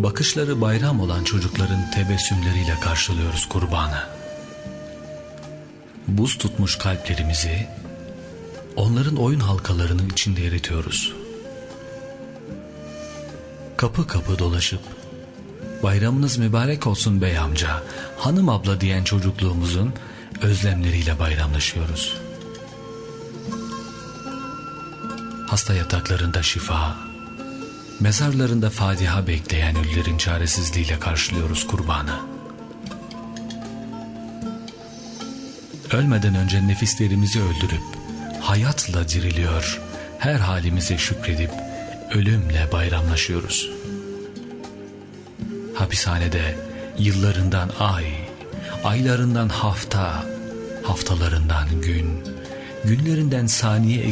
bakışları bayram olan çocukların tebessümleriyle karşılıyoruz kurbanı. Buz tutmuş kalplerimizi onların oyun halkalarının içinde eritiyoruz. Kapı kapı dolaşıp bayramınız mübarek olsun bey amca, hanım abla diyen çocukluğumuzun özlemleriyle bayramlaşıyoruz. Hasta yataklarında şifa, mezarlarında Fatiha bekleyen ölülerin çaresizliğiyle karşılıyoruz kurbanı. Ölmeden önce nefislerimizi öldürüp hayatla diriliyor, her halimize şükredip ölümle bayramlaşıyoruz. Hapishanede yıllarından ay, aylarından hafta, haftalarından gün, günlerinden saniye